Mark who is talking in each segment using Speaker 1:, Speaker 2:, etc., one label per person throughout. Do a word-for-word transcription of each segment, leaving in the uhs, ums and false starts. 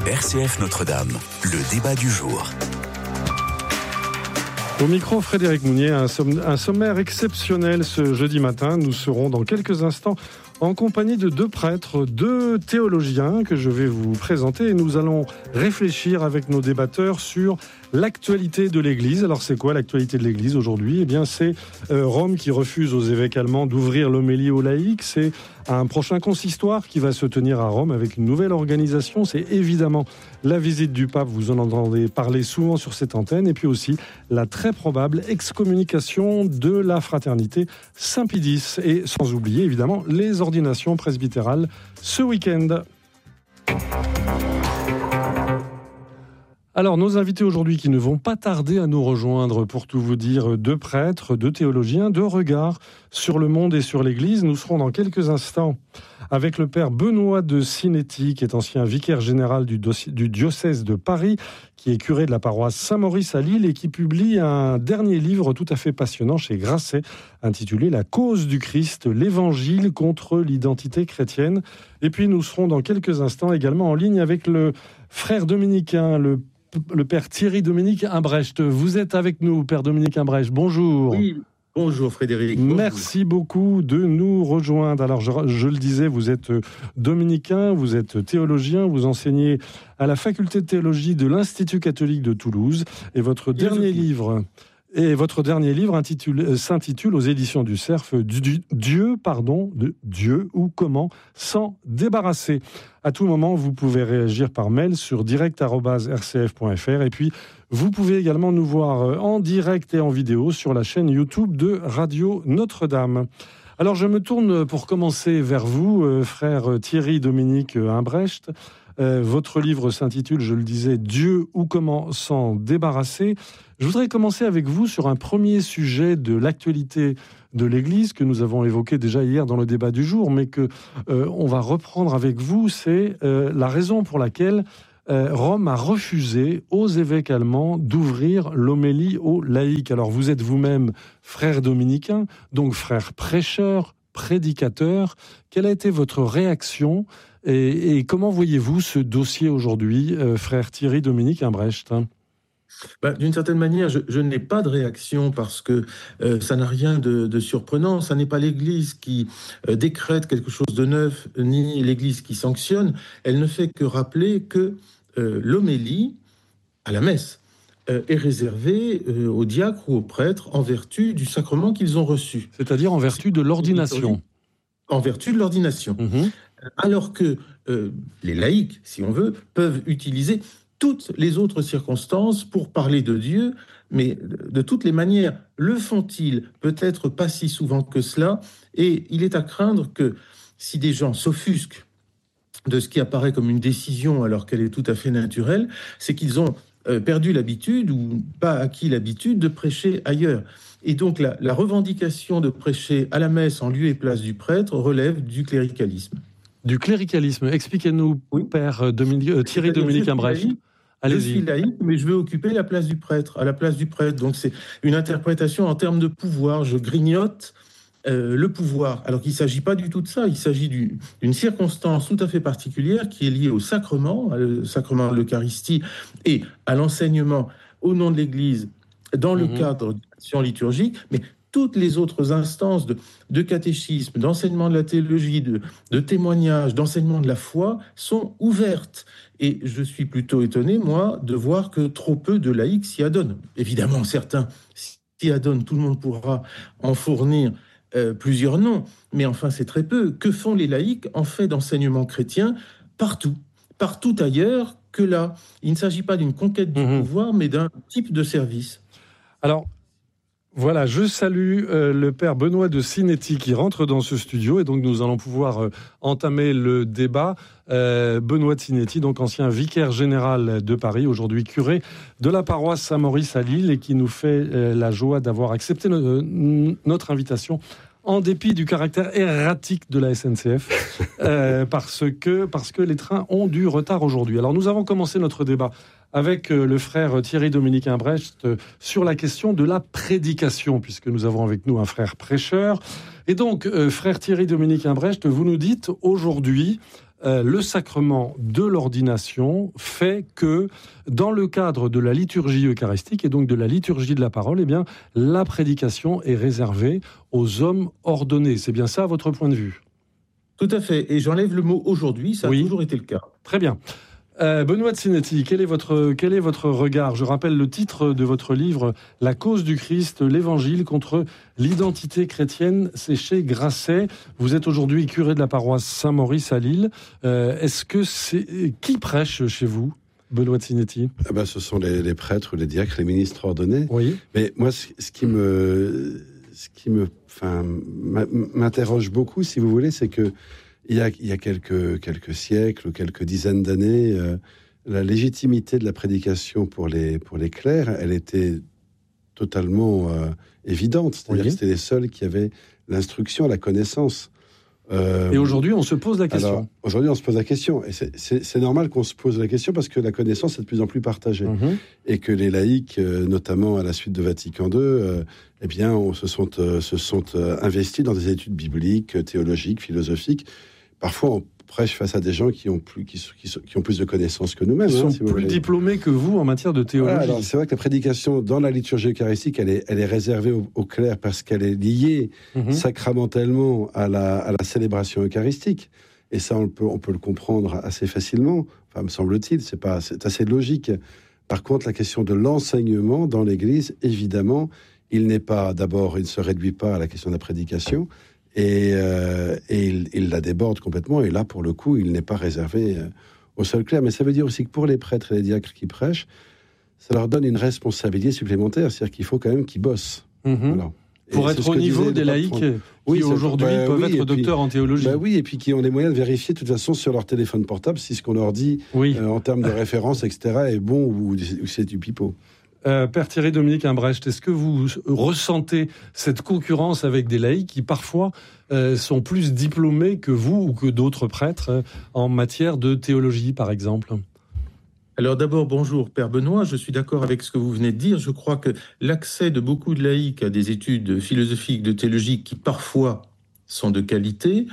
Speaker 1: R C F Notre-Dame, le débat du jour.
Speaker 2: Au micro, Frédéric Mounier, un, somm- un sommaire exceptionnel ce jeudi matin. Nous serons dans quelques instants en compagnie de deux prêtres, deux théologiens que je vais vous présenter. Et nous allons réfléchir avec nos débatteurs sur l'actualité de l'Église. Alors c'est quoi l'actualité de l'Église aujourd'hui ? Eh bien c'est euh, Rome qui refuse aux évêques allemands d'ouvrir l'homélie aux laïcs. C'est un prochain consistoire qui va se tenir à Rome avec une nouvelle organisation. C'est évidemment la visite du pape, vous en entendez parler souvent sur cette antenne. Et puis aussi la très probable excommunication de la fraternité Saint-Pédis. Et sans oublier évidemment les ordinations presbytérales ce week-end. Alors, nos invités aujourd'hui qui ne vont pas tarder à nous rejoindre pour tout vous dire, deux prêtres, deux théologiens, deux regards sur le monde et sur l'Église. Nous serons dans quelques instants avec le père Benoît de Sinetti, qui est ancien vicaire général du, dossier, du diocèse de Paris, qui est curé de la paroisse Saint-Maurice à Lille et qui publie un dernier livre tout à fait passionnant chez Grasset, intitulé « La cause du Christ, l'Évangile contre l'identité chrétienne ». Et puis nous serons dans quelques instants également en ligne avec le frère dominicain, le le père Thierry Dominique Imbrecht. Vous êtes avec nous, père Dominique Imbrecht. Bonjour.
Speaker 3: Oui, bonjour Frédéric. Bonjour.
Speaker 2: Merci beaucoup de nous rejoindre. Alors, je, je le disais, vous êtes dominicain, vous êtes théologien, vous enseignez à la faculté de théologie de l'Institut catholique de Toulouse. Et votre dernier livre... Et votre dernier livre intitule, s'intitule aux éditions du Cerf du, du, Dieu, pardon, de Dieu ou comment s'en débarrasser. À tout moment, vous pouvez réagir par mail sur direct arobase r c f point f r et puis vous pouvez également nous voir en direct et en vidéo sur la chaîne YouTube de Radio Notre-Dame. Alors je me tourne pour commencer vers vous, euh, frère Thierry Dominique Imbrecht. Euh, votre livre s'intitule, je le disais, « Dieu ou comment s'en débarrasser ». Je voudrais commencer avec vous sur un premier sujet de l'actualité de l'Église que nous avons évoqué déjà hier dans le débat du jour, mais que euh, on va reprendre avec vous. C'est euh, la raison pour laquelle euh, Rome a refusé aux évêques allemands d'ouvrir l'homélie aux laïcs. Alors vous êtes vous-même frère dominicain, donc frère prêcheur, prédicateur. Quelle a été votre réaction ? Et, et comment voyez-vous ce dossier aujourd'hui, euh, frère Thierry Dominique Imbrecht ?
Speaker 3: Ben, d'une certaine manière, je, je n'ai pas de réaction parce que euh, ça n'a rien de, de surprenant. Ça n'est pas l'Église qui euh, décrète quelque chose de neuf, ni l'Église qui sanctionne. Elle ne fait que rappeler que euh, l'homélie à la messe euh, est réservée euh, aux diacres ou aux prêtres en vertu du sacrement qu'ils ont reçu.
Speaker 2: C'est-à-dire en vertu de l'ordination.
Speaker 3: En vertu de l'ordination. Mmh. Alors que euh, les laïcs, si on veut, peuvent utiliser toutes les autres circonstances pour parler de Dieu, mais de toutes les manières. Le font-ils ? Peut-être pas si souvent que cela, et il est à craindre que si des gens s'offusquent de ce qui apparaît comme une décision alors qu'elle est tout à fait naturelle, c'est qu'ils ont euh, perdu l'habitude ou pas acquis l'habitude de prêcher ailleurs. Et donc la, la revendication de prêcher à la messe en lieu et place du prêtre relève du cléricalisme.
Speaker 2: Du cléricalisme. Expliquez-nous, oui. Père Dominique, euh, Thierry Dominique Imbrecht.
Speaker 3: Je suis laïque, mais je veux occuper la place du prêtre, à la place du prêtre. Donc c'est une interprétation en termes de pouvoir. Je grignote euh, le pouvoir, alors qu'il ne s'agit pas du tout de ça. Il s'agit du, d'une circonstance tout à fait particulière qui est liée au sacrement, au sacrement de l'Eucharistie et à l'enseignement au nom de l'Église dans le mmh. cadre d'action liturgique, mais toutes les autres instances de, de catéchisme, d'enseignement de la théologie, de, de témoignage, d'enseignement de la foi sont ouvertes. Et je suis plutôt étonné, moi, de voir que trop peu de laïcs s'y adonnent. Évidemment, certains s'y adonnent, tout le monde pourra en fournir euh, plusieurs noms, mais enfin, c'est très peu. Que font les laïcs en fait d'enseignement chrétien partout, partout ailleurs que là ? Il ne s'agit pas d'une conquête du mmh. pouvoir, mais d'un type de service.
Speaker 2: Alors, voilà, je salue euh, le père Benoît de Sinetti qui rentre dans ce studio et donc nous allons pouvoir euh, entamer le débat. Euh, Benoît de Sinetti, donc ancien vicaire général de Paris, aujourd'hui curé de la paroisse Saint-Maurice à Lille et qui nous fait euh, la joie d'avoir accepté no- notre invitation en dépit du caractère erratique de la S N C F, euh, parce que, parce que les trains ont du retard aujourd'hui. Alors nous avons commencé notre débat avec le frère Thierry Dominique Imbrecht sur la question de la prédication, puisque nous avons avec nous un frère prêcheur. Et donc, euh, frère Thierry Dominique Imbrecht, vous nous dites aujourd'hui, euh, le sacrement de l'ordination fait que, dans le cadre de la liturgie eucharistique et donc de la liturgie de la parole, eh bien, la prédication est réservée aux hommes ordonnés. C'est bien ça, votre point de vue ?
Speaker 3: Tout à fait. Et j'enlève le mot aujourd'hui, ça
Speaker 2: Oui.
Speaker 3: a toujours été le cas.
Speaker 2: Très bien. Euh, Benoît de Sinetti, quel est votre, quel est votre regard ? Je rappelle le titre de votre livre, « La cause du Christ, l'Évangile contre l'identité chrétienne », c'est chez Grasset. Vous êtes aujourd'hui curé de la paroisse Saint-Maurice à Lille. Euh, est-ce que c'est... Qui prêche chez vous, Benoît de Sinetti ?
Speaker 4: Ah ben, ce sont les, les prêtres ou les diacres, les ministres ordonnés.
Speaker 2: Oui.
Speaker 4: Mais moi, ce, ce qui me... Ce qui me enfin, m'interroge beaucoup, si vous voulez, c'est que Il y a, il y a quelques, quelques siècles ou quelques dizaines d'années, euh, la légitimité de la prédication pour les, pour les clercs, elle était totalement euh, évidente. C'est-à-dire
Speaker 2: oui.
Speaker 4: que c'était les seuls qui avaient l'instruction, la connaissance. Euh,
Speaker 2: Et aujourd'hui, on se pose la question.
Speaker 4: Alors, aujourd'hui, on se pose la question. Et c'est, c'est, c'est normal qu'on se pose la question parce que la connaissance est de plus en plus partagée.
Speaker 2: Mmh.
Speaker 4: Et que les laïcs, euh, notamment à la suite de Vatican deux, euh, eh bien, on se sont, euh, se sont euh, investis dans des études bibliques, théologiques, philosophiques. Parfois, on prêche face à des gens qui ont plus, qui, qui, qui ont plus de connaissances que nous-mêmes.
Speaker 2: Ils sont
Speaker 4: hein, si vous
Speaker 2: plus
Speaker 4: voulez.
Speaker 2: diplômés que vous en matière de théologie.
Speaker 4: Voilà, alors, c'est vrai que la prédication dans la liturgie eucharistique, elle est, elle est réservée aux, aux clercs parce qu'elle est liée
Speaker 2: Mmh.
Speaker 4: sacramentellement à la, à la célébration eucharistique. Et ça, on peut, on peut le comprendre assez facilement. Enfin, me semble-t-il, c'est pas, c'est assez logique. Par contre, la question de l'enseignement dans l'Église, évidemment, il n'est pas, d'abord, il ne se réduit pas à la question de la prédication. Et, euh, et il, il la déborde complètement. Et là, pour le coup, il n'est pas réservé euh, aux seuls clercs. Mais ça veut dire aussi que pour les prêtres et les diacres qui prêchent, ça leur donne une responsabilité supplémentaire. C'est-à-dire qu'il faut quand même qu'ils bossent.
Speaker 2: Mmh.
Speaker 4: Voilà.
Speaker 2: Pour
Speaker 4: Et
Speaker 2: être
Speaker 4: c'est ce
Speaker 2: au
Speaker 4: que
Speaker 2: niveau
Speaker 4: disait
Speaker 2: des
Speaker 4: le pape
Speaker 2: laïcs
Speaker 4: François.
Speaker 2: qui
Speaker 4: Oui,
Speaker 2: aujourd'hui
Speaker 4: bah,
Speaker 2: peuvent
Speaker 4: oui,
Speaker 2: être
Speaker 4: et puis-
Speaker 2: docteurs en théologie.
Speaker 4: Bah oui, et puis qui ont les moyens de vérifier de toute façon sur leur téléphone portable si ce qu'on leur dit
Speaker 2: Oui.
Speaker 4: euh, en termes de référence, et cetera, est bon ou, ou c'est du pipeau.
Speaker 2: Euh, Père Thierry Dominique Imbrecht, est-ce que vous ressentez cette concurrence avec des laïcs qui parfois euh, sont plus diplômés que vous ou que d'autres prêtres euh, en matière de théologie, par exemple ?
Speaker 3: Alors d'abord, bonjour Père Benoît, je suis d'accord avec ce que vous venez de dire. Je crois que l'accès de beaucoup de laïcs à des études philosophiques, de théologie qui parfois sont de qualité,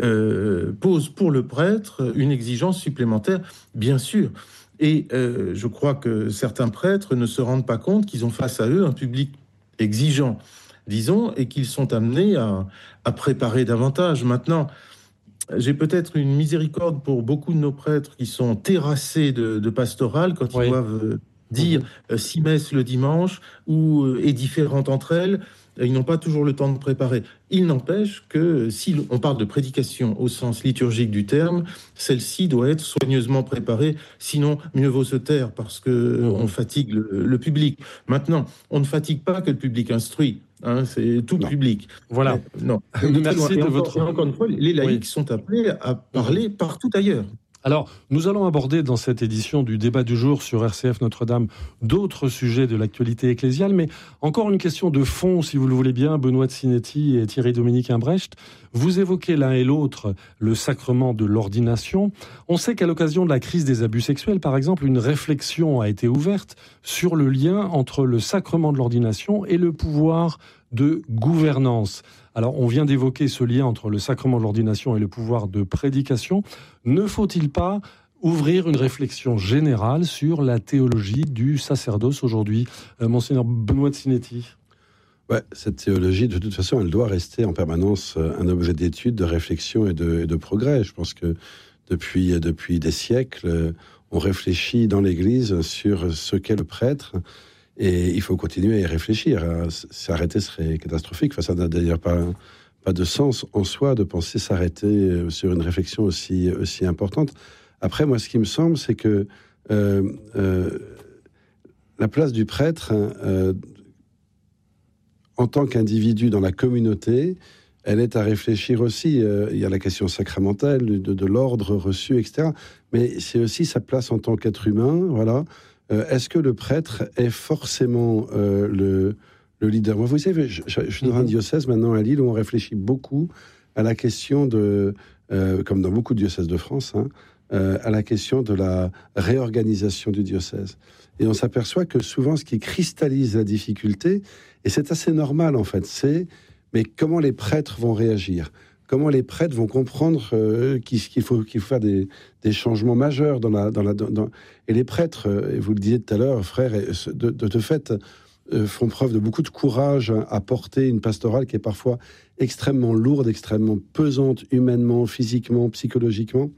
Speaker 3: euh, pose pour le prêtre une exigence supplémentaire, bien sûr. Et euh, je crois que certains prêtres ne se rendent pas compte qu'ils ont face à eux un public exigeant, disons, et qu'ils sont amenés à, à préparer davantage. Maintenant, j'ai peut-être une miséricorde pour beaucoup de nos prêtres qui sont terrassés de, de pastoral quand
Speaker 2: Oui.
Speaker 3: ils doivent euh, dire euh, six messes le dimanche ou euh, et différentes entre elles. Ils n'ont pas toujours le temps de préparer. Il n'empêche que si on parle de prédication au sens liturgique du terme, celle-ci doit être soigneusement préparée. Sinon, mieux vaut se taire parce que on fatigue le, le public. Maintenant, on ne fatigue pas que le public instruit. Hein, c'est tout
Speaker 4: Non.
Speaker 3: public.
Speaker 2: Voilà.
Speaker 3: Mais, non.
Speaker 2: Merci
Speaker 3: Et
Speaker 2: de
Speaker 3: encore,
Speaker 2: votre...
Speaker 3: et encore une fois, les laïcs
Speaker 2: Oui.
Speaker 3: sont appelés à parler partout ailleurs.
Speaker 2: Alors, nous allons aborder dans cette édition du débat du jour sur R C F Notre-Dame d'autres sujets de l'actualité ecclésiale, mais encore une question de fond, si vous le voulez bien, Benoît de Sinetti et Thierry Dominique Imbrecht. Vous évoquez l'un et l'autre le sacrement de l'ordination. On sait qu'à l'occasion de la crise des abus sexuels, par exemple, une réflexion a été ouverte sur le lien entre le sacrement de l'ordination et le pouvoir de gouvernance. Alors, on vient d'évoquer ce lien entre le sacrement de l'ordination et le pouvoir de prédication. Ne faut-il pas ouvrir une réflexion générale sur la théologie du sacerdoce aujourd'hui, euh, Monseigneur Benoît de Sinetti ?
Speaker 4: Ouais, cette théologie, de toute façon, elle doit rester en permanence un objet d'étude, de réflexion et de, et de progrès. Je pense que depuis, depuis des siècles, on réfléchit dans l'Église sur ce qu'est le prêtre. Et il faut continuer à y réfléchir. S'arrêter serait catastrophique. Enfin, ça n'a d'ailleurs pas, pas de sens en soi de penser s'arrêter sur une réflexion aussi, aussi importante. Après, moi, ce qui me semble, c'est que euh, euh, la place du prêtre, euh, en tant qu'individu dans la communauté, elle est à réfléchir aussi. Euh, il y a la question sacramentelle, de, de l'ordre reçu, et cetera. Mais c'est aussi sa place en tant qu'être humain, voilà. Euh, est-ce que le prêtre est forcément euh, le, le leader ? Moi, vous savez, je, je, je suis dans un diocèse maintenant à Lille où on réfléchit beaucoup à la question de, euh, comme dans beaucoup de diocèses de France, hein, euh, à la question de la réorganisation du diocèse. Et on s'aperçoit que souvent, ce qui cristallise la difficulté, et c'est assez normal en fait, c'est mais comment les prêtres vont réagir ? comment les prêtres vont comprendre euh, qu'il, qu'il, faut, qu'il faut faire des, des changements majeurs dans la... Dans la dans, dans... Et les prêtres, euh, et vous le disiez tout à l'heure, frère, de, de, de fait, euh, font preuve de beaucoup de courage à porter une pastorale qui est parfois extrêmement lourde, extrêmement pesante, humainement, physiquement, psychologiquement.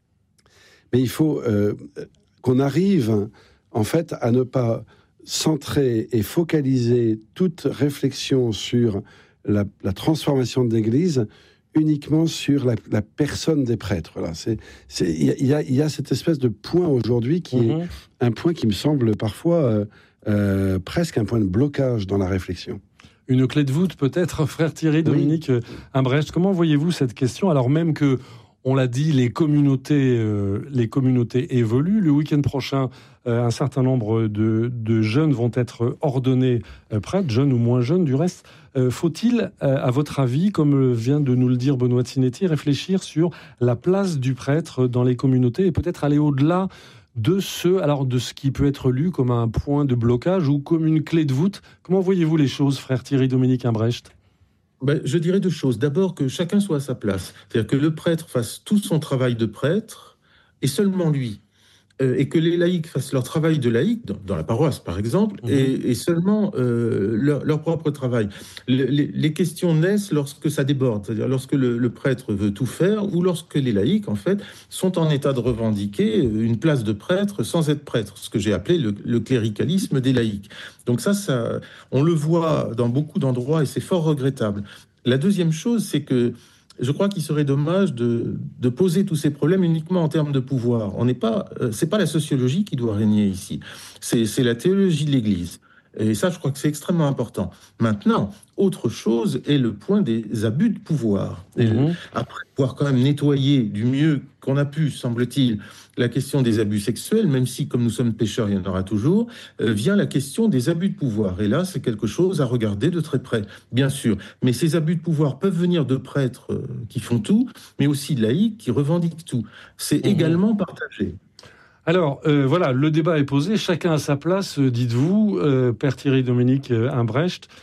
Speaker 4: Mais il faut euh, qu'on arrive, en fait, à ne pas centrer et focaliser toute réflexion sur la, la transformation de l'Église uniquement sur la, la personne des prêtres. Voilà, c'est, c'est, il y a, il y a cette espèce de point aujourd'hui qui mmh. est un point qui me semble parfois euh, euh, presque un point de blocage dans la réflexion.
Speaker 2: Une clé de voûte peut-être, frère Thierry, Dominique oui. Imbrecht. Comment voyez-vous cette question, alors même que, on l'a dit, les communautés, euh, les communautés évoluent. Le week-end prochain, euh, un certain nombre de, de jeunes vont être ordonnés euh, prêtres, jeunes ou moins jeunes du reste. Euh, faut-il, euh, à votre avis, comme vient de nous le dire Benoît Tinetti, réfléchir sur la place du prêtre dans les communautés et peut-être aller au-delà de ce, alors de ce qui peut être lu comme un point de blocage ou comme une clé de voûte? Comment voyez-vous les choses, frère Thierry, Dominique Imbrecht?
Speaker 3: Ben, je dirais deux choses. D'abord, que chacun soit à sa place. C'est-à-dire que le prêtre fasse tout son travail de prêtre, et seulement lui. Euh, et que les laïcs fassent leur travail de laïcs, dans, dans la paroisse par exemple, mmh. et, et seulement euh, leur, leur propre travail. Le, les, les questions naissent lorsque ça déborde, c'est-à-dire lorsque le, le prêtre veut tout faire, ou lorsque les laïcs, en fait, sont en état de revendiquer une place de prêtre sans être prêtre, ce que j'ai appelé le, le cléricalisme des laïcs. Donc ça, ça, on le voit dans beaucoup d'endroits, et c'est fort regrettable. La deuxième chose, c'est que je crois qu'il serait dommage de, de poser tous ces problèmes uniquement en termes de pouvoir. On n'est pas, euh, c'est pas la sociologie qui doit régner ici, c'est, c'est la théologie de l'Église. Et ça, je crois que c'est extrêmement important. Maintenant, autre chose est le point des abus de pouvoir. Et mmh. Après pouvoir quand même nettoyer du mieux qu'on a pu, semble-t-il, la question des abus sexuels, même si, comme nous sommes pécheurs, il y en aura toujours, euh, vient la question des abus de pouvoir. Et là, c'est quelque chose à regarder de très près, bien sûr. Mais ces abus de pouvoir peuvent venir de prêtres euh, qui font tout, mais aussi de laïcs qui revendiquent tout. C'est mmh. également partagé.
Speaker 2: Alors, euh, voilà, le débat est posé, chacun à sa place, euh, dites-vous, euh, Père Thierry, Dominique euh, Imbrecht.